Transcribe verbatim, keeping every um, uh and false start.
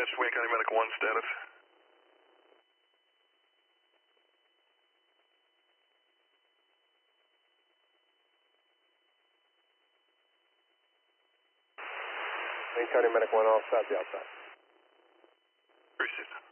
dispatch Wayne County Medical one status. Wayne County Medical one, all set, be outside. Appreciate it.